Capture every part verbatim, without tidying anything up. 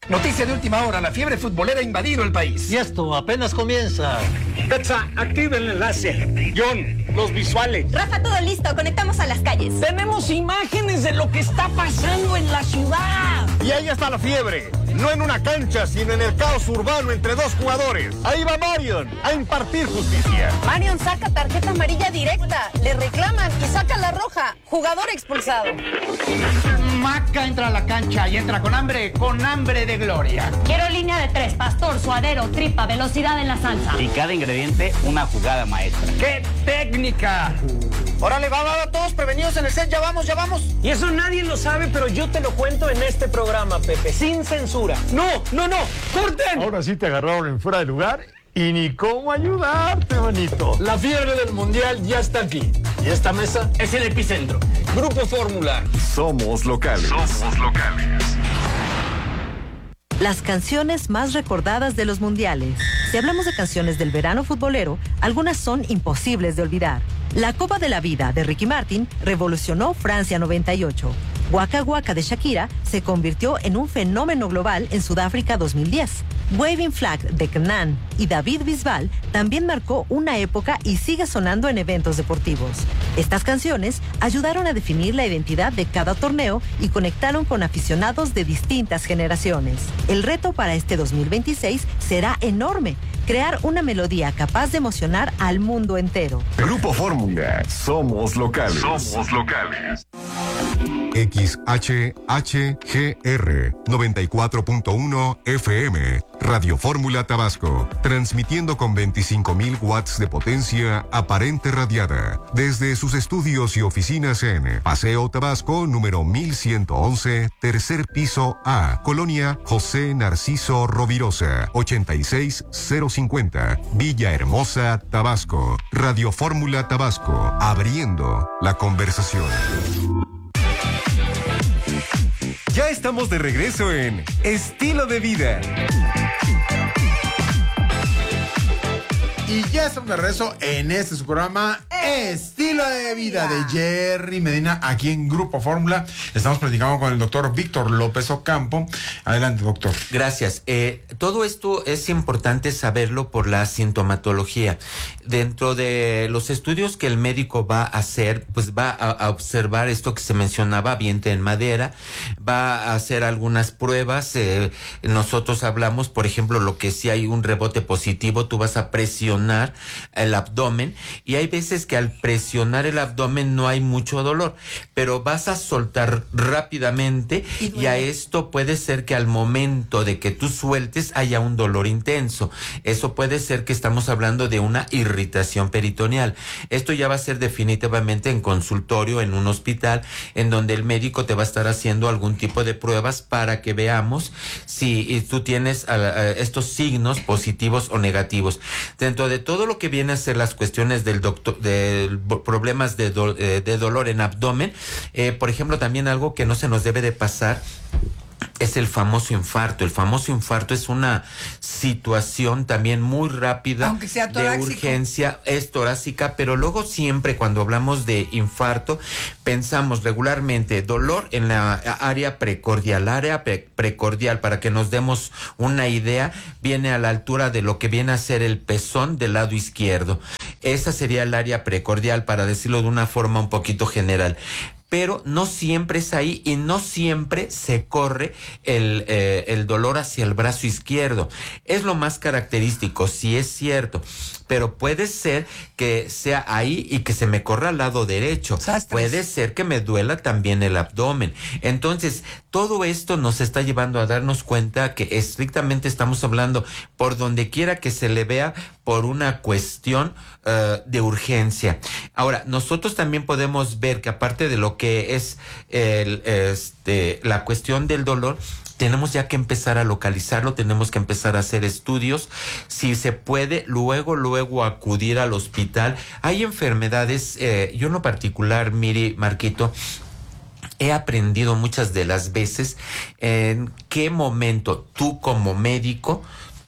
Noticia de última hora, la fiebre futbolera ha invadido el país. Y esto apenas comienza. Petsa, activa el enlace. John, los visuales. Rafa, todo listo, conectamos a las calles. Tenemos imágenes de lo que está pasando en la ciudad. Y ahí está la fiebre, no en una cancha, sino en el caos urbano entre dos jugadores. Ahí va Marion a impartir justicia. Marion saca tarjeta amarilla directa, le reclaman y saca la roja. Jugador expulsado. Maca entra a la cancha y entra con hambre, con hambre de gloria. Quiero línea de tres, pastor, suadero, tripa, velocidad en la salsa. Y cada ingrediente, una jugada maestra. ¡Qué técnica! Órale, va, va, va, todos prevenidos en el set, ya vamos, ya vamos. Y eso nadie lo sabe, pero yo te lo cuento en este programa, Pepe, sin censura. ¡No, no, no! ¡Corten! Ahora sí te agarraron en fuera de lugar y ni cómo ayudarte, manito. La fiebre del mundial ya está aquí. Y esta mesa es el epicentro. Grupo Fórmula. Somos locales. Somos locales. Las canciones más recordadas de los mundiales. Si hablamos de canciones del verano futbolero, algunas son imposibles de olvidar. La Copa de la Vida de Ricky Martin revolucionó Francia noventa y ocho. Waka Waka de Shakira se convirtió en un fenómeno global en Sudáfrica dos mil diez. Waving Flag de Kenan y David Bisbal también marcó una época y sigue sonando en eventos deportivos. Estas canciones ayudaron a definir la identidad de cada torneo y conectaron con aficionados de distintas generaciones. El reto para este dos mil veintiséis será enorme, crear una melodía capaz de emocionar al mundo entero. Grupo Fórmula, somos locales. Somos locales. X H H G R noventa y cuatro punto uno F M, Radio Fórmula Tabasco, transmitiendo con veinticinco mil watts de potencia aparente radiada, desde sus estudios y oficinas en Paseo Tabasco, número mil ciento once, tercer piso A, Colonia José Narciso Rovirosa, ochenta y seis cero cincuenta, Villahermosa, Tabasco. Radio Fórmula Tabasco, abriendo la conversación. Ya estamos de regreso en Estilo de Vida. Y ya estamos de regreso en este su programa Estilo de Vida de Jerry Medina, aquí en Grupo Fórmula. Estamos platicando con el doctor Víctor López Ocampo. Adelante, doctor. Gracias. Eh, todo esto es importante saberlo por la sintomatología. Dentro de los estudios que el médico va a hacer, pues va a, a observar esto que se mencionaba, viento en madera, va a hacer algunas pruebas. Eh, nosotros hablamos, por ejemplo, lo que si hay un rebote positivo, tú vas a presionar el abdomen, y hay veces que al presionar el abdomen no hay mucho dolor, pero vas a soltar rápidamente y, y a esto puede ser que al momento de que tú sueltes haya un dolor intenso. Eso puede ser que estamos hablando de una irritación peritoneal. Esto ya va a ser definitivamente en consultorio, en un hospital, en donde el médico te va a estar haciendo algún tipo de pruebas para que veamos si tú tienes uh, uh, estos signos positivos o negativos. Dentro de todo lo que viene a ser las cuestiones del doctor, de problemas de, do, eh, de dolor en abdomen, eh, por ejemplo, también algo que no se nos debe de pasar es el famoso infarto. El famoso infarto es una situación también muy rápida, aunque sea de urgencia, es torácica, pero luego siempre cuando hablamos de infarto pensamos regularmente dolor en la área precordial. La área pre- precordial, para que nos demos una idea, viene a la altura de lo que viene a ser el pezón del lado izquierdo. Esa sería el área precordial, para decirlo de una forma un poquito general. Pero no siempre es ahí y no siempre se corre el, eh, el dolor hacia el brazo izquierdo. Es lo más característico, sí es cierto, pero puede ser que sea ahí y que se me corra al lado derecho. Sastres. Puede ser que me duela también el abdomen. Entonces, todo esto nos está llevando a darnos cuenta que estrictamente estamos hablando, por donde quiera que se le vea, por una cuestión uh, de urgencia. Ahora, nosotros también podemos ver que aparte de lo que es el, este, la cuestión del dolor, tenemos ya que empezar a localizarlo, tenemos que empezar a hacer estudios. Si se puede, luego, luego acudir al hospital. Hay enfermedades, eh, yo en lo particular, Miri, Marquito, he aprendido muchas de las veces en qué momento tú como médico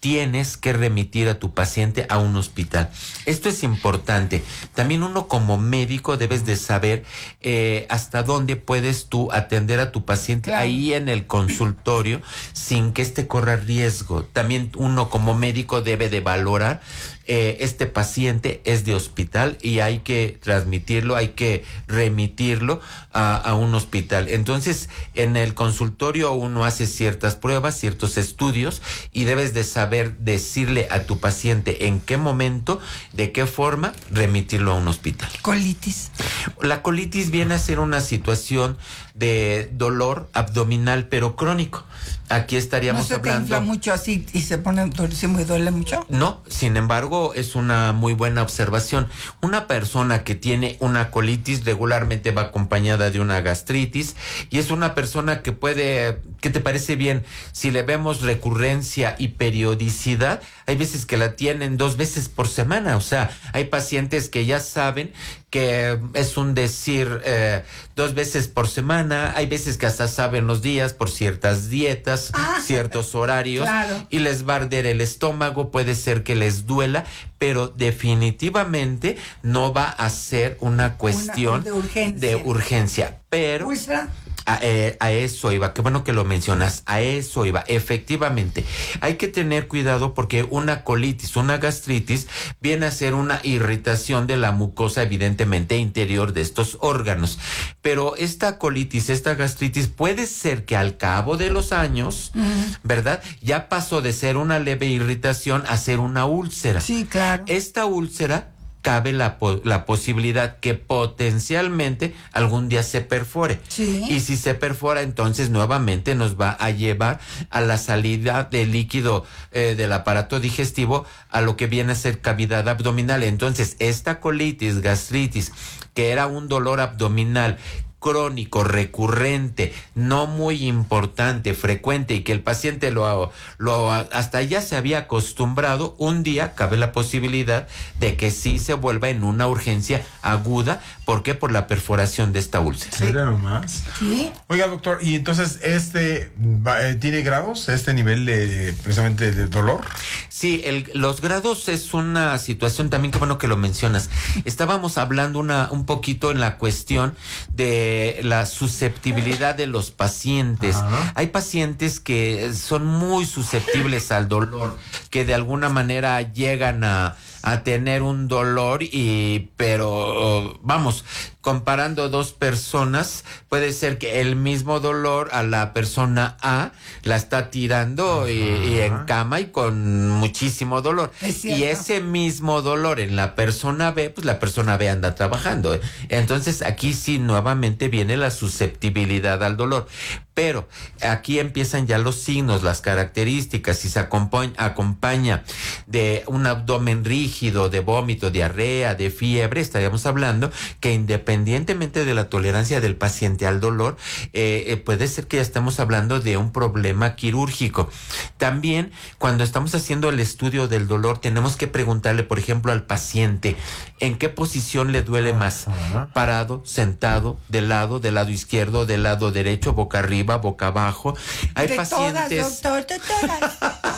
tienes que remitir a tu paciente a un hospital. Esto es importante. También uno como médico debes de saber eh, hasta dónde puedes tú atender a tu paciente claro. ahí en el consultorio sin que éste corra riesgo. También uno como médico debe de valorar eh, este paciente es de hospital y hay que transmitirlo, hay que remitirlo a, a un hospital. Entonces, en el consultorio uno hace ciertas pruebas, ciertos estudios y debes de saber decirle a tu paciente en qué momento, de qué forma remitirlo a un hospital. Colitis. La colitis viene a ser una situación de dolor abdominal pero crónico. Aquí estaríamos ¿No se hablando... te infla mucho así y se pone durísimo y duele mucho? No, sin embargo, es una muy buena observación. Una persona que tiene una colitis regularmente va acompañada de una gastritis y es una persona que puede, ¿qué te parece bien? Si le vemos recurrencia y periodicidad, hay veces que la tienen dos veces por semana. O sea, hay pacientes que ya saben que es un decir eh, dos veces por semana, hay veces que hasta saben los días por ciertas dietas, ah, ciertos horarios, claro. y les va a arder el estómago, puede ser que les duela, pero definitivamente no va a ser una cuestión una de urgencia. De urgencia, pero... ¿Úlcera? A, eh, a eso iba, qué bueno que lo mencionas, a eso iba, efectivamente, hay que tener cuidado porque una colitis, una gastritis, viene a ser una irritación de la mucosa evidentemente interior de estos órganos, pero esta colitis, esta gastritis puede ser que al cabo de los años, uh-huh. ¿verdad? Ya pasó de ser una leve irritación a ser una úlcera. Sí, claro. Esta úlcera cabe la, la posibilidad que potencialmente algún día se perfore. Sí. Y si se perfora, entonces nuevamente nos va a llevar a la salida del líquido eh, del aparato digestivo a lo que viene a ser cavidad abdominal. Entonces, esta colitis, gastritis, que era un dolor abdominal crónico, recurrente, no muy importante, frecuente y que el paciente lo, lo hasta ya se había acostumbrado, un día cabe la posibilidad de que sí se vuelva en una urgencia aguda. ¿Por qué? Por la perforación de esta úlcera. ¿Sí? Nomás. ¿Sí? Oiga, doctor, y entonces este eh, tiene grados, este nivel de precisamente de dolor. Sí, el, los grados es una situación también, que bueno que lo mencionas. Estábamos hablando una un poquito en la cuestión de la susceptibilidad de los pacientes. Ajá. Hay pacientes que son muy susceptibles al dolor, que de alguna manera llegan a a tener un dolor y pero vamos, comparando dos personas, puede ser que el mismo dolor a la persona A la está tirando y, y en cama y con muchísimo dolor. Y ese mismo dolor en la persona B, pues la persona B anda trabajando. Entonces aquí sí nuevamente viene la susceptibilidad al dolor. Pero aquí empiezan ya los signos, las características, si se acompaña, acompaña de un abdomen rígido, de vómito, diarrea, de fiebre, estaríamos hablando que independientemente de la tolerancia del paciente al dolor, eh, eh, puede ser que ya estamos hablando de un problema quirúrgico. También, cuando estamos haciendo el estudio del dolor, tenemos que preguntarle, por ejemplo, al paciente, ¿en qué posición le duele más? Parado, sentado, de lado, del lado izquierdo, del lado derecho, boca arriba, boca abajo. Hay de pacientes. Todas, doctor, de todas.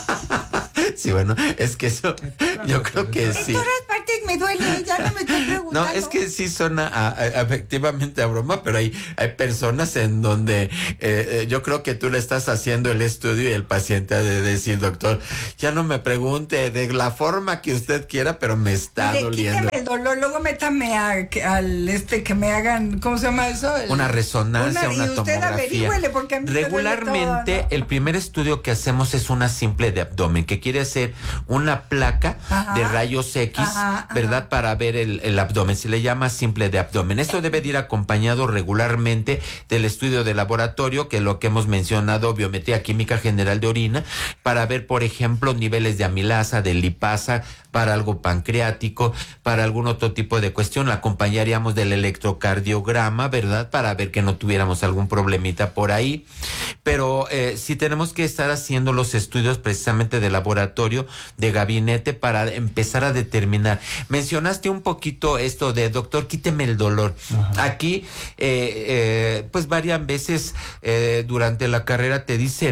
Sí, bueno, es que eso, yo creo que sí. En todas partes me duele, ya no me estoy preguntando. No, es que sí suena a, a, efectivamente a broma, pero hay, hay personas en donde eh, eh, yo creo que tú le estás haciendo el estudio y el paciente ha de decir, doctor, ya no me pregunte de la forma que usted quiera, pero me está Mire, doliendo. Quítame el dolor, luego métame a, al este que me hagan, ¿cómo se llama eso? El, una resonancia, una, una y usted tomografía. averígüele, porque a mí regularmente todo, ¿no? El primer estudio que hacemos es una simple de abdomen, que quiere ser una placa ajá, de rayos X, ajá, ¿verdad? Ajá. Para ver el, el abdomen, se le llama simple de abdomen. Esto debe de ir acompañado regularmente del estudio de laboratorio, que es lo que hemos mencionado, biometría química general de orina, para ver, por ejemplo, niveles de amilasa, de lipasa, para algo pancreático, para algún otro tipo de cuestión. La acompañaríamos del electrocardiograma, ¿verdad? Para ver que no tuviéramos algún problemita por ahí. Pero eh, sí tenemos que estar haciendo los estudios precisamente de laboratorio, de gabinete, para empezar a determinar. Mencionaste un poquito esto de, doctor, quíteme el dolor. Ajá. Aquí, eh, eh, pues varias veces eh, durante la carrera te dicen,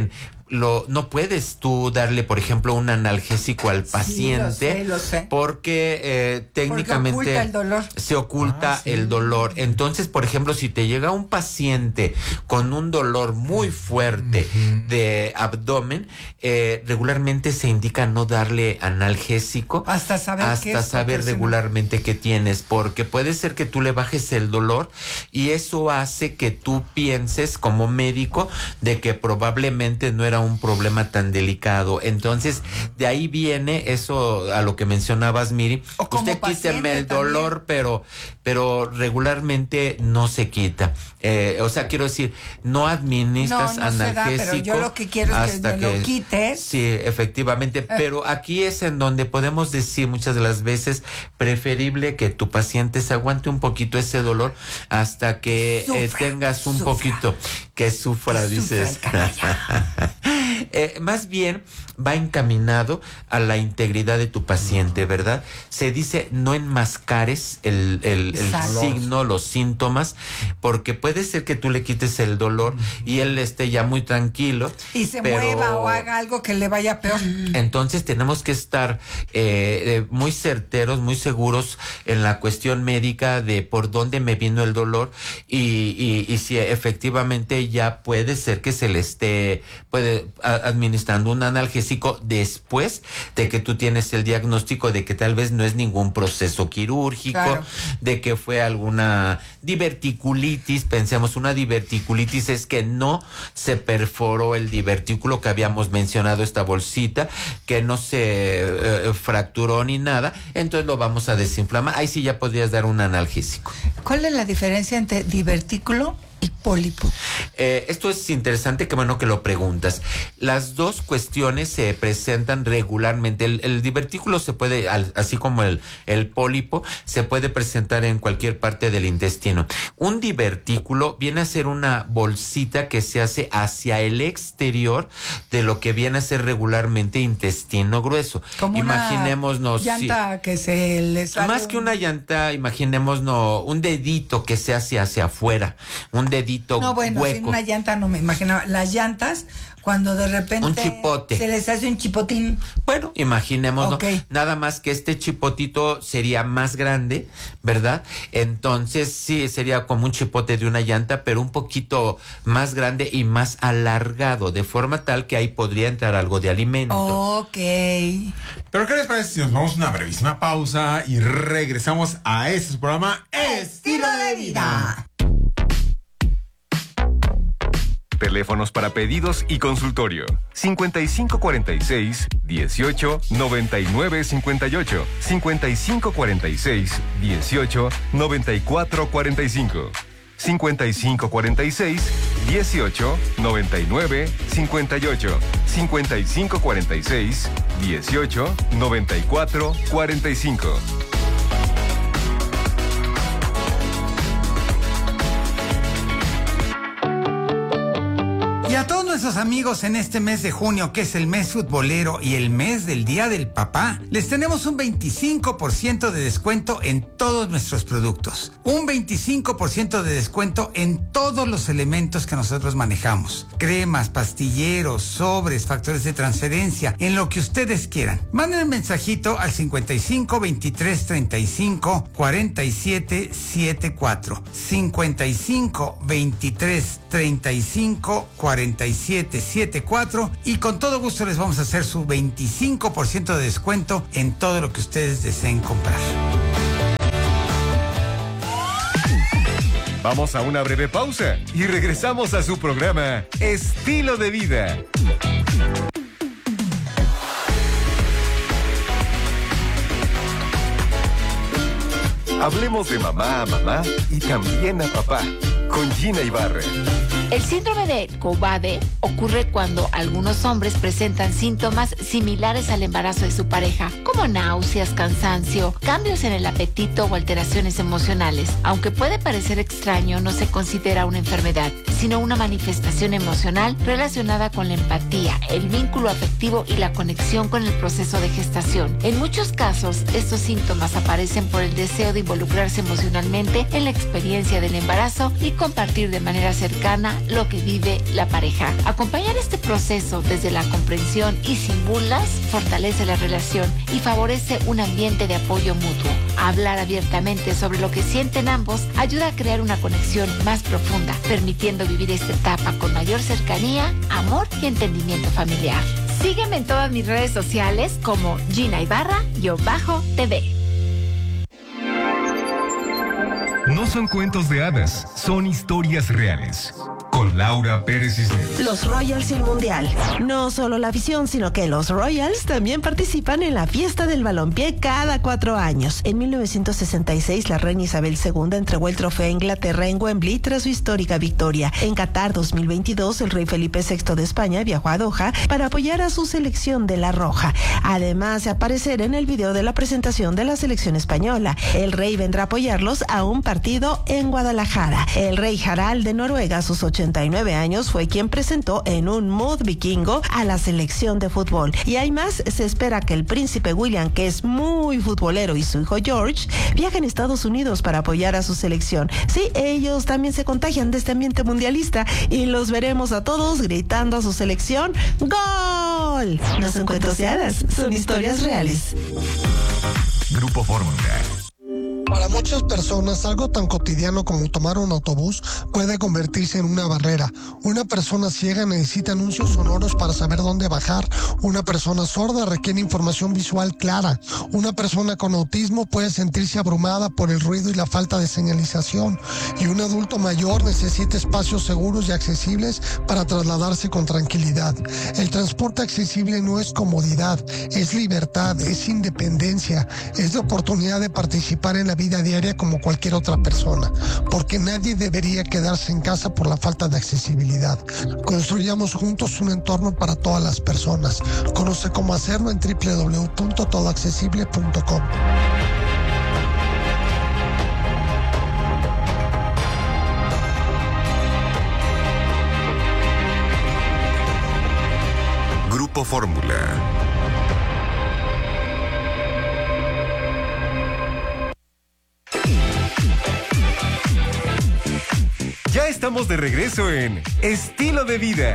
lo, no puedes tú darle, por ejemplo, un analgésico al paciente, sí, lo sé, lo sé. porque eh, técnicamente porque oculta el dolor. se oculta ah, sí. el dolor. Entonces, por ejemplo, si te llega un paciente con un dolor muy fuerte uh-huh. de abdomen, eh, regularmente se indica no darle analgésico hasta saber hasta qué es, saber regularmente no... qué tienes, porque puede ser que tú le bajes el dolor y eso hace que tú pienses como médico de que probablemente no era un problema tan delicado. Entonces, de ahí viene eso a lo que mencionabas, Miri. Usted quíteme el dolor, también. pero pero regularmente no se quita. Eh, o sea, quiero decir, no administras no, no analgésico. Se da, pero yo lo que quiero es que me que, lo quites. Sí, efectivamente. Eh. Pero aquí es en donde podemos decir muchas de las veces preferible que tu paciente se aguante un poquito ese dolor hasta que sufra, eh, tengas un sufra. poquito que sufra, que dices. Sufra eh, más bien va encaminado a la integridad de tu paciente, ¿verdad? Se dice no enmascares el, el, el signo, los síntomas, porque puede ser que tú le quites el dolor y él esté ya muy tranquilo. Y se pero... mueva o haga algo que le vaya peor. Entonces tenemos que estar eh, muy certeros, muy seguros en la cuestión médica de por dónde me vino el dolor y, y, y si efectivamente ya puede ser que se le esté puede a, administrando un analgésico después de que tú tienes el diagnóstico de que tal vez no es ningún proceso quirúrgico, claro. de que fue alguna diverticulitis. Pensemos, una diverticulitis es que no se perforó el divertículo que habíamos mencionado, esta bolsita, que no se eh, fracturó ni nada, entonces lo vamos a desinflamar. Ahí sí ya podrías dar un analgésico. ¿Cuál es la diferencia entre divertículo y pólipo? Eh, esto es interesante, que bueno que lo preguntas. Las dos cuestiones se presentan regularmente. El, el divertículo se puede, al, así como el, el pólipo, se puede presentar en cualquier parte del intestino. Un divertículo viene a ser una bolsita que se hace hacia el exterior de lo que viene a ser regularmente intestino grueso. Como imaginémonos, una llanta sí, que se le sale más que una llanta, imaginémonos un dedito que se hace hacia afuera, un dedito no, bueno, hueco. Sin una llanta no me imaginaba. Las llantas, cuando de repente un chipote. Se les hace un chipotín. Bueno, imaginémonos, okay. nada más que este chipotito sería más grande, ¿verdad? Entonces sí, sería como un chipote de una llanta, pero un poquito más grande y más alargado, de forma tal que ahí podría entrar algo de alimento. Ok. Pero ¿qué les parece si nos vamos a una brevísima pausa y regresamos a este programa Estilo de Vida? Teléfonos para pedidos y consultorio. cincuenta y cinco cuarenta y seis, dieciocho, noventa y nueve cincuenta y ocho. cincuenta y cinco cuarenta y seis, dieciocho, noventa y cuatro cuarenta y cinco. cincuenta y cinco cuarenta y seis, dieciocho, noventa y nueve cincuenta y ocho. cincuenta y cinco cuarenta y seis, dieciocho, noventa y cuatro cuarenta y cinco. Y a todos nuestros amigos en este mes de junio, que es el mes futbolero y el mes del Día del Papá, les tenemos un veinticinco por ciento de descuento en todos nuestros productos. Un veinticinco por ciento de descuento en todos los elementos que nosotros manejamos. Cremas, pastilleros, sobres, factores de transferencia, en lo que ustedes quieran. Manden un mensajito al cincuenta y cinco, veintitrés, treinta y cinco, cuarenta y siete, setenta y cuatro. cincuenta y cinco, veintitrés, treinta y cinco, cuarenta y siete, setenta y cuatro, y con todo gusto les vamos a hacer su veinticinco por ciento de descuento en todo lo que ustedes deseen comprar. Vamos a una breve pausa y regresamos a su programa Estilo de Vida. Hablemos de mamá a mamá y también a papá, con Gina Ibarra. El síndrome de Cobbade ocurre cuando algunos hombres presentan síntomas similares al embarazo de su pareja, como náuseas, cansancio, cambios en el apetito o alteraciones emocionales. Aunque puede parecer extraño, no se considera una enfermedad, sino una manifestación emocional relacionada con la empatía, el vínculo afectivo y la conexión con el proceso de gestación. En muchos casos, estos síntomas aparecen por el deseo de involucrarse emocionalmente en la experiencia del embarazo y compartir de manera cercana lo que vive la pareja. Acompañar este proceso desde la comprensión y sin burlas fortalece la relación y favorece un ambiente de apoyo mutuo. Hablar abiertamente sobre lo que sienten ambos ayuda a crear una conexión más profunda, permitiendo vivir esta etapa con mayor cercanía, amor y entendimiento familiar. Sígueme en todas mis redes sociales como Gina Ibarra-T V. No son cuentos de hadas, son historias reales. Con Laura Pérez Cisneros. Los Royals y el Mundial. No solo la afición, sino que los Royals también participan en la fiesta del balompié cada cuatro años. En mil novecientos sesenta y seis, la reina Isabel segunda entregó el trofeo a Inglaterra en Wembley tras su histórica victoria. En Qatar dos mil veintidós, el rey Felipe sexto de España viajó a Doha para apoyar a su selección de la Roja. Además de aparecer en el video de la presentación de la selección española. El rey vendrá a apoyarlos a un partido en Guadalajara. El rey Harald de Noruega, a sus ochenta y nueve años, fue quien presentó en un mood vikingo a la selección de fútbol. Y hay más, se espera que el príncipe William, que es muy futbolero, y su hijo George viajen a Estados Unidos para apoyar a su selección. Sí, ellos también se contagian de este ambiente mundialista y los veremos a todos gritando a su selección ¡Gol! No son cuentos de hadas, son historias reales. Grupo Fórmula. Para muchas personas, algo tan cotidiano como tomar un autobús puede convertirse en una barrera. Una persona ciega necesita anuncios sonoros para saber dónde bajar. Una persona sorda requiere información visual clara. Una persona con autismo puede sentirse abrumada por el ruido y la falta de señalización. Y un adulto mayor necesita espacios seguros y accesibles para trasladarse con tranquilidad. El transporte accesible no es comodidad, es libertad, es independencia, es la oportunidad de participar en la vida diaria como cualquier otra persona, porque nadie debería quedarse en casa por la falta de accesibilidad. Construyamos juntos un entorno para todas las personas. Conoce cómo hacerlo en doble u doble u doble u punto todo accesible punto com. Grupo Fórmula. Ya estamos de regreso en Estilo de Vida.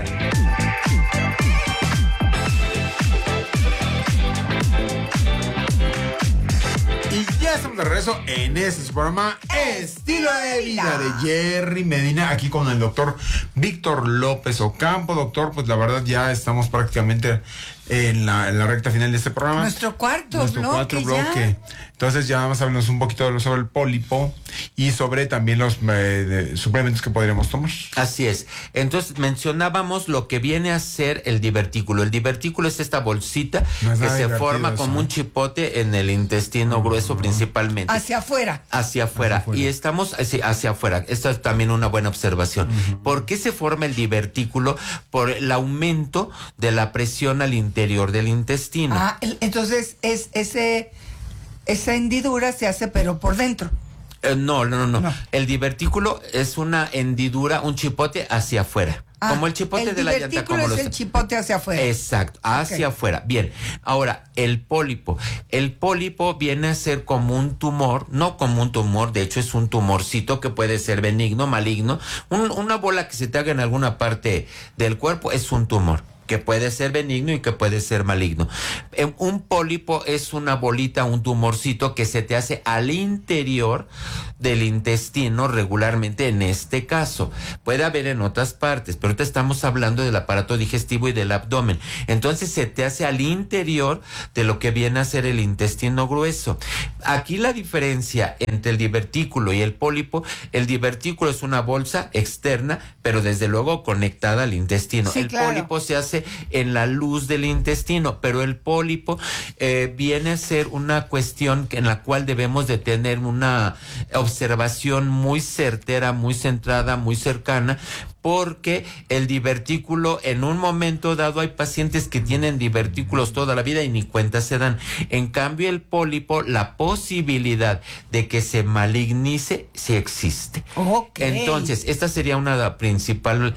Y ya estamos de regreso en este programa Estilo de Vida de Jerry Medina, aquí con el doctor Víctor López Ocampo. Doctor, pues la verdad ya estamos prácticamente en la, en la recta final de este programa. Nuestro cuarto Nuestro bloque. cuarto bloque. Ya. Entonces ya vamos a hablarnos un poquito sobre el pólipo y sobre también los eh, suplementos que podríamos tomar. Así es. Entonces mencionábamos lo que viene a ser el divertículo. El divertículo es esta bolsita no es que se forma eso, como un chipote en el intestino uh-huh. grueso principalmente. Hacia afuera. Hacia afuera. Hacia afuera. Y estamos hacia, hacia afuera. Esta es también una buena observación. Uh-huh. ¿Por qué se forma el divertículo? Por el aumento de la presión al interior del intestino. Ah, el, entonces es ese esa hendidura se hace pero por dentro. Eh, no, no, no, no. El divertículo es una hendidura, un chipote hacia afuera. Ah, como el chipote el de la llanta. Como es los... el chipote hacia afuera. Exacto, hacia okay. afuera. Bien, ahora, el pólipo. El pólipo viene a ser como un tumor, no como un tumor, de hecho es un tumorcito que puede ser benigno, maligno. Un, una bola que se te haga en alguna parte del cuerpo es un tumor, que puede ser benigno y que puede ser maligno. Un pólipo es una bolita, un tumorcito que se te hace al interior del intestino regularmente, en este caso. Puede haber en otras partes, pero ahorita estamos hablando del aparato digestivo y del abdomen. Entonces se te hace al interior de lo que viene a ser el intestino grueso. Aquí la diferencia entre el divertículo y el pólipo: el divertículo es una bolsa externa, pero desde luego conectada al intestino. Sí, el claro. pólipo se hace en la luz del intestino, pero el pólipo eh, viene a ser una cuestión en la cual debemos de tener una observación muy certera, muy centrada, muy cercana, porque el divertículo, en un momento dado, hay pacientes que tienen divertículos toda la vida y ni cuenta se dan. En cambio, el pólipo, la posibilidad de que se malignice, sí existe. Okay. Entonces, esta sería una principal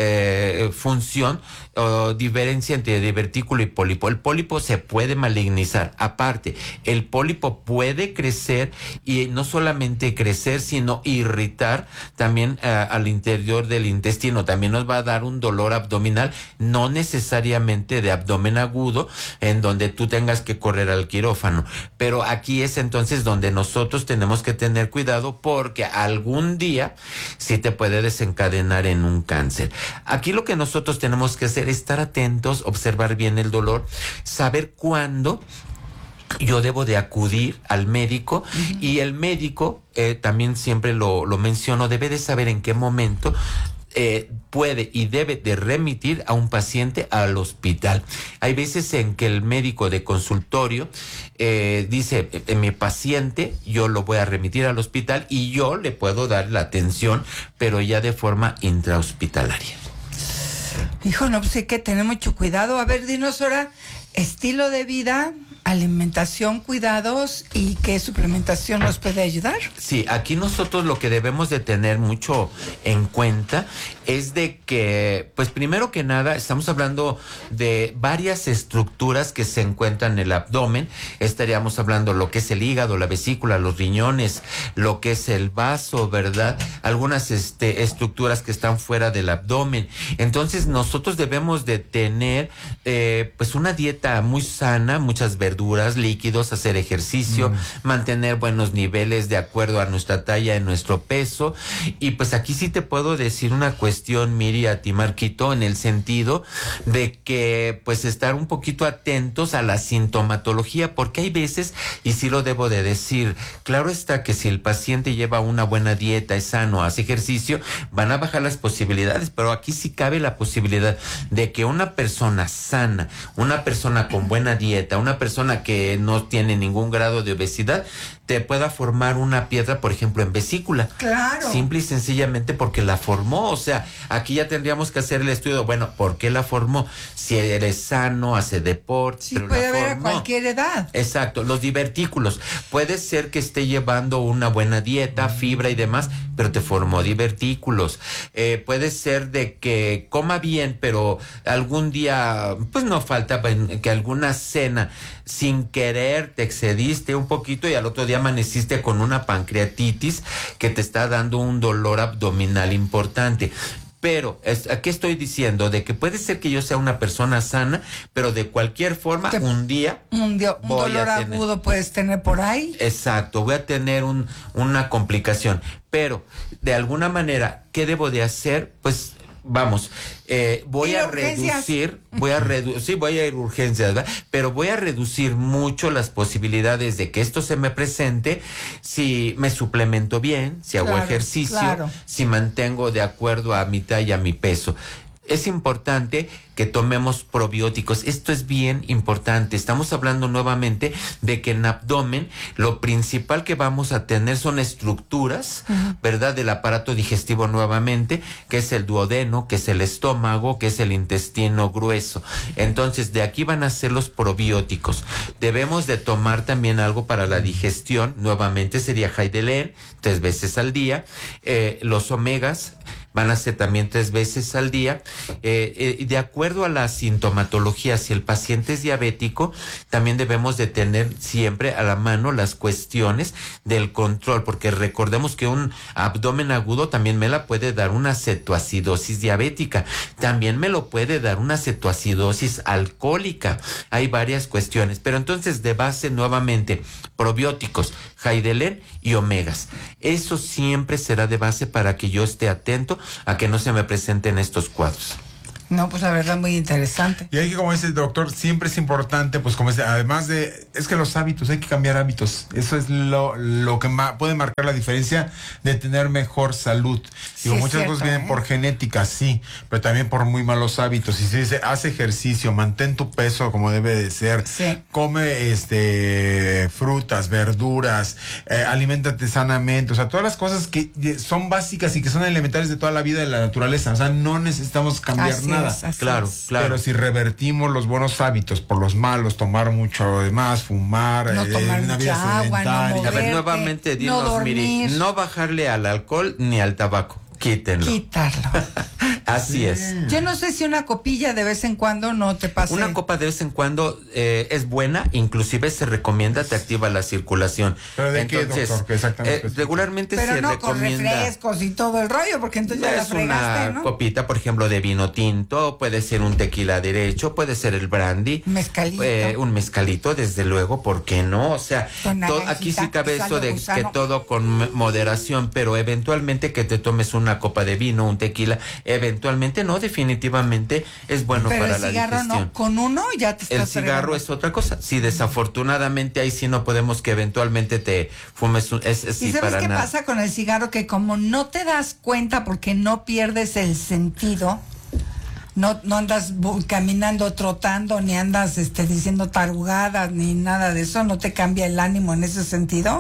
eh, función o diferencia entre divertículo y pólipo. El pólipo se puede malignizar. Aparte, el pólipo puede crecer, y no solamente crecer, sino irritar también eh, al interior del intestino. intestino, también nos va a dar un dolor abdominal, no necesariamente de abdomen agudo, en donde tú tengas que correr al quirófano. Pero aquí es entonces donde nosotros tenemos que tener cuidado, porque algún día sí te puede desencadenar en un cáncer. Aquí lo que nosotros tenemos que hacer es estar atentos, observar bien el dolor, saber cuándo yo debo de acudir al médico, uh-huh. y el médico, eh, también siempre lo, lo menciono, debe de saber en qué momento eh, puede y debe de remitir a un paciente al hospital. Hay veces en que el médico de consultorio eh, dice, en mi paciente yo lo voy a remitir al hospital y yo le puedo dar la atención, pero ya de forma intrahospitalaria. Hijo, no, pues hay que tener mucho cuidado. A ver, dinos ahora, estilo de vida, alimentación, cuidados y qué suplementación nos puede ayudar. Sí, aquí nosotros lo que debemos de tener mucho en cuenta es de que, pues primero que nada, estamos hablando de varias estructuras que se encuentran en el abdomen. Estaríamos hablando lo que es el hígado, la vesícula, los riñones, lo que es el vaso, ¿verdad? Algunas este, estructuras que están fuera del abdomen. Entonces nosotros debemos de tener eh, pues una dieta muy sana, muchas verduras, líquidos, hacer ejercicio, mm. mantener buenos niveles de acuerdo a nuestra talla, en nuestro peso. Y pues aquí sí te puedo decir una cuestión, Miri, a ti, Marquito, en el sentido de que pues estar un poquito atentos a la sintomatología, porque hay veces, y sí lo debo de decir, claro está que si el paciente lleva una buena dieta, es sano, hace ejercicio, van a bajar las posibilidades, pero aquí sí cabe la posibilidad de que una persona sana, una persona con buena dieta, una persona que no tiene ningún grado de obesidad, te pueda formar una piedra, por ejemplo, en vesícula. Claro. Simple y sencillamente porque la formó. O sea, aquí ya tendríamos que hacer el estudio. Bueno, ¿por qué la formó? Si eres sano, hace deporte. Sí, pero puede la haber formó. a cualquier edad. Exacto. Los divertículos. Puede ser que esté llevando una buena dieta, fibra y demás, pero te formó divertículos. Eh, puede ser de que coma bien, pero algún día, pues no falta que alguna cena sin querer te excediste un poquito y al otro día amaneciste con una pancreatitis que te está dando un dolor abdominal importante. Pero, es, ¿qué estoy diciendo? De que puede ser que yo sea una persona sana, pero de cualquier forma, Te, un día... Un, día, un dolor agudo puedes tener por ahí. Exacto, voy a tener un, una complicación. Pero, de alguna manera, ¿qué debo de hacer? Pues... Vamos, eh, voy a reducir, voy a reducir, sí, voy a ir a urgencias, ¿verdad? Pero voy a reducir mucho las posibilidades de que esto se me presente si me suplemento bien, si hago claro, ejercicio, claro. si mantengo de acuerdo a mi talla, a mi peso. Es importante que tomemos probióticos. Esto es bien importante. Estamos hablando nuevamente de que en abdomen lo principal que vamos a tener son estructuras, uh-huh. ¿verdad? Del aparato digestivo nuevamente, que es el duodeno, que es el estómago, que es el intestino grueso. Entonces, de aquí van a ser los probióticos. Debemos de tomar también algo para la digestión. Nuevamente sería Heidelén, tres veces al día. Eh, los omegas van a ser también tres veces al día. Eh, eh, de acuerdo a la sintomatología, si el paciente es diabético, también debemos de tener siempre a la mano las cuestiones del control, porque recordemos que un abdomen agudo también me la puede dar una cetoacidosis diabética, también me lo puede dar una cetoacidosis alcohólica. Hay varias cuestiones, pero entonces de base nuevamente probióticos, Heidelén y omegas. Eso siempre será de base para que yo esté atento a que no se me presenten estos cuadros. No, pues la verdad muy interesante. Y hay que, como dice el doctor, siempre es importante, pues como dice, además de, es que los hábitos, hay que cambiar hábitos. Eso es lo, lo que ma- puede marcar la diferencia de tener mejor salud. Sí, Digo, muchas cierto, cosas vienen ¿eh? por genética, sí, pero también por muy malos hábitos. Y se dice, haz ejercicio, mantén tu peso como debe de ser, sí. come este frutas, verduras, eh, aliméntate sanamente, o sea, todas las cosas que son básicas y que son elementales de toda la vida de la naturaleza. O sea, no necesitamos cambiar Así nada. Es, claro, es. claro. Pero si revertimos los buenos hábitos por los malos, tomar mucho de más, fumar, no eh, tomar una vida mucha agua, no sedentaria. moverte, A ver, nuevamente, dinos, no Miri, no bajarle al alcohol ni al tabaco. Quítenlo. Quitarlo. Así es. Yo no sé si una copilla de vez en cuando no te pasa. Una copa de vez en cuando eh, es buena, inclusive se recomienda, te activa la circulación. ¿Pero de entonces, qué, doctor? ¿Qué exactamente? Eh, regularmente Pero se no recomienda. con refrescos y todo el rollo, porque entonces ya la Es fregaste, una ¿no? copita, por ejemplo, de vino tinto, puede ser un tequila derecho, puede ser el brandy. Mezcalito. Eh, un mezcalito, desde luego, ¿por qué no? O sea, Con to- naranjita, aquí sí cabe sal eso de de gusano. que todo con m- moderación, pero eventualmente que te tomes una copa de vino, un tequila, eventualmente no, definitivamente es bueno Pero para el la cigarro digestión. no, con uno ya te estás El cigarro fregando. es otra cosa. Sí, desafortunadamente ahí sí no podemos que eventualmente te fumes un, es, es ¿Y sí, sabes para qué nada. pasa con el cigarro? Que como no te das cuenta porque no pierdes el sentido, no, no andas bu- caminando, trotando, ni andas este, diciendo tarugadas, ni nada de eso, no te cambia el ánimo en ese sentido,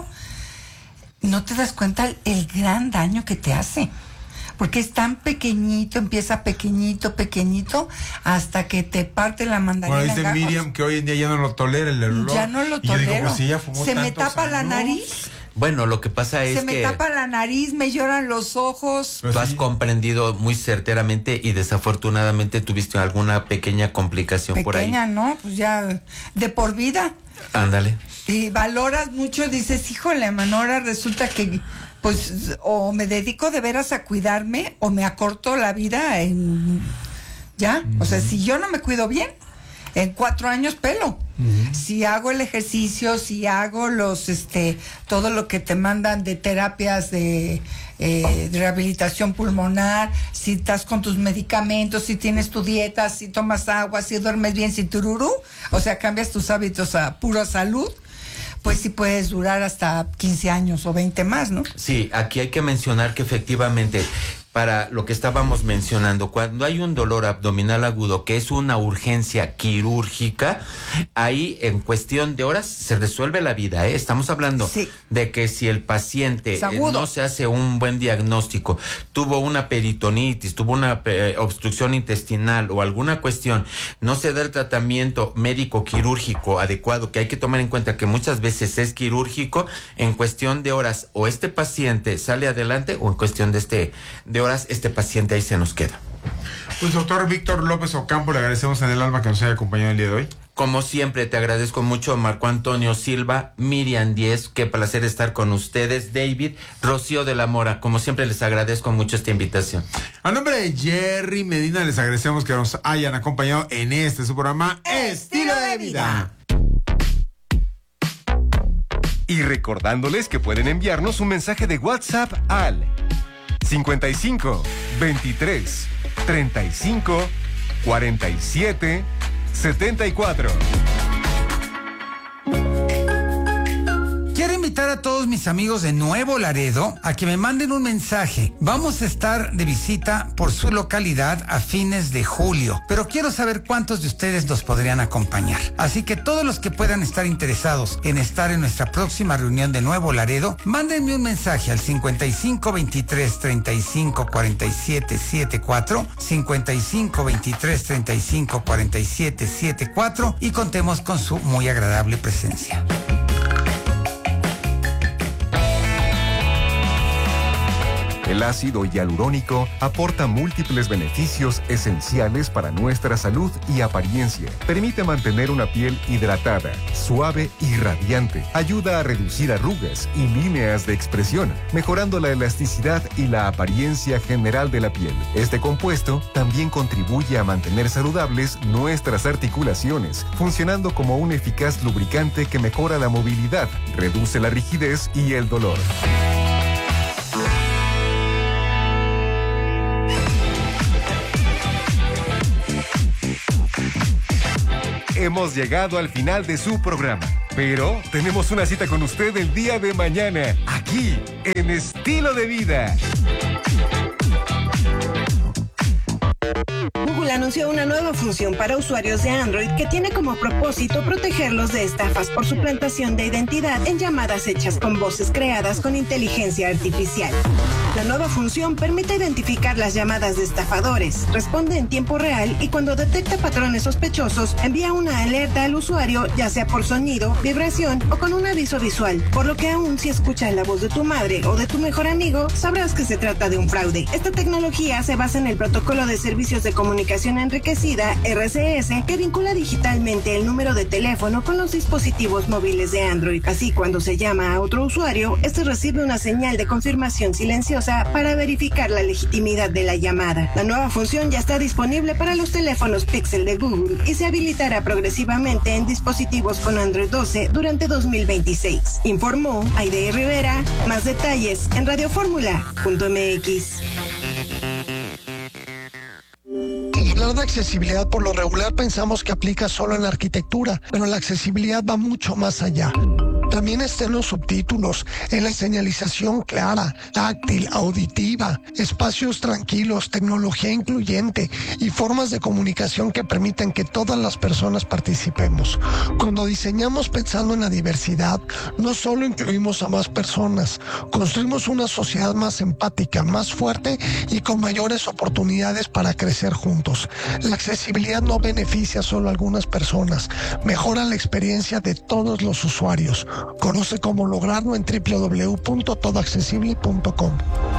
no te das cuenta el, el gran daño que te hace. Porque es tan pequeñito, empieza pequeñito, pequeñito, hasta que te parte la mandarina. Bueno, en dice gajos. Miriam que hoy en día ya no lo tolera el olor. Ya no lo Y yo digo, tolero. pues, si ella fumó Se me tantos tapa la años. nariz. Bueno, lo que pasa es Se me que tapa la nariz, me lloran los ojos. tú has comprendido muy certeramente y desafortunadamente tuviste alguna pequeña complicación por ahí. Pequeña, ¿no? Pues ya de por vida. Ándale. Y valoras mucho, dices, híjole, mano, ahora resulta que pues o me dedico de veras a cuidarme o me acorto la vida en... ¿Ya? O sea, si yo no me cuido bien, en cuatro años pelo. Si hago el ejercicio, si hago los, este, todo lo que te mandan de terapias de, eh, de rehabilitación pulmonar, si estás con tus medicamentos, si tienes tu dieta, si tomas agua, si duermes bien, si tururú, o sea, cambias tus hábitos a pura salud, pues sí puedes durar hasta quince años o veinte más, ¿no? Sí, aquí hay que mencionar que efectivamente, para lo que estábamos mencionando, cuando hay un dolor abdominal agudo que es una urgencia quirúrgica, ahí en cuestión de horas se resuelve la vida, ¿eh? Estamos hablando sí. de que si el paciente Es eh, agudo. no se hace un buen diagnóstico, tuvo una peritonitis, tuvo una eh, obstrucción intestinal o alguna cuestión, no se da el tratamiento médico quirúrgico adecuado, que hay que tomar en cuenta que muchas veces es quirúrgico, en cuestión de horas o este paciente sale adelante o en cuestión de este de horas este paciente ahí se nos queda. Pues doctor Víctor López Ocampo, le agradecemos en el alma que nos haya acompañado el día de hoy. Como siempre, te agradezco mucho, Marco Antonio Silva, Miriam Díez, qué placer estar con ustedes, David, Rocío de la Mora, como siempre les agradezco mucho esta invitación. A nombre de Jerry Medina, les agradecemos que nos hayan acompañado en este su programa Estilo de Vida. Y recordándoles que pueden enviarnos un mensaje de WhatsApp al cincuenta y cinco, veintitrés, treinta y cinco, cuarenta y siete, setenta y cuatro. Quiero invitar a todos mis amigos de Nuevo Laredo a que me manden un mensaje. Vamos a estar de visita por su localidad a fines de julio, pero quiero saber cuántos de ustedes nos podrían acompañar. Así que todos los que puedan estar interesados en estar en nuestra próxima reunión de Nuevo Laredo, mándenme un mensaje al cincuenta y cinco, veintitrés, treinta y cinco, cuarenta y siete, setenta y cuatro, cincuenta y cinco, veintitrés, treinta y cinco, cuarenta y siete, setenta y cuatro y contemos con su muy agradable presencia. El ácido hialurónico aporta múltiples beneficios esenciales para nuestra salud y apariencia. Permite mantener una piel hidratada, suave y radiante. Ayuda a reducir arrugas y líneas de expresión, mejorando la elasticidad y la apariencia general de la piel. Este compuesto también contribuye a mantener saludables nuestras articulaciones, funcionando como un eficaz lubricante que mejora la movilidad, reduce la rigidez y el dolor. Hemos llegado al final de su programa, pero tenemos una cita con usted el día de mañana, aquí, en Estilo de Vida. Google anunció una nueva función para usuarios de Android que tiene como propósito protegerlos de estafas por suplantación de identidad en llamadas hechas con voces creadas con inteligencia artificial. La nueva función permite identificar las llamadas de estafadores, responde en tiempo real y cuando detecta patrones sospechosos, envía una alerta al usuario, ya sea por sonido, vibración o con un aviso visual, por lo que aún si escuchas la voz de tu madre o de tu mejor amigo, sabrás que se trata de un fraude. Esta tecnología se basa en el Protocolo de Servicios de Comunicación Enriquecida, R C S, que vincula digitalmente el número de teléfono con los dispositivos móviles de Android. Así, cuando se llama a otro usuario, este recibe una señal de confirmación silenciosa para verificar la legitimidad de la llamada. La nueva función ya está disponible para los teléfonos Pixel de Google y se habilitará progresivamente en dispositivos con Android doce durante dos mil veintiséis. Informó Aide Rivera. Más detalles en radioformula punto m x. Hablar de accesibilidad por lo regular pensamos que aplica solo en la arquitectura, pero la accesibilidad va mucho más allá. También está en los subtítulos, en la señalización clara, táctil, auditiva, espacios tranquilos, tecnología incluyente y formas de comunicación que permiten que todas las personas participemos. Cuando diseñamos pensando en la diversidad, no solo incluimos a más personas, construimos una sociedad más empática, más fuerte y con mayores oportunidades para crecer juntos. La accesibilidad no beneficia solo a algunas personas, mejora la experiencia de todos los usuarios. Conoce cómo lograrlo en doble u doble u doble u punto todo accesible punto com.